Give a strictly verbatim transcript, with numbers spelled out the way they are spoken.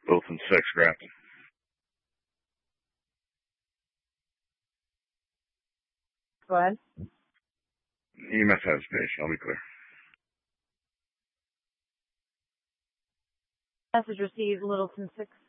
Littleton six, Grafton. Go ahead. E M S has patient. I'll be clear. Message received, Littleton six.